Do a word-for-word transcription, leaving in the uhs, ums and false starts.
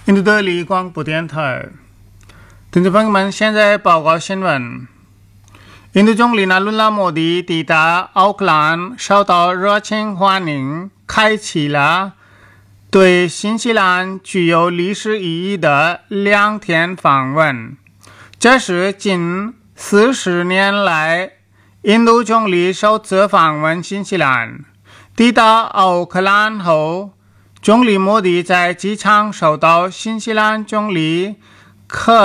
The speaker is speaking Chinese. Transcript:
印度的李广播电台，听众朋友们，现在报告新闻。印度总理纳伦拉莫迪抵达奥克兰，受到热情欢迎，开启了对新西兰具有历史意义的两天访问。这是近四十年来印度总理首次访问新西兰。抵达奥克兰后，总理莫迪在机场受到新西兰总理克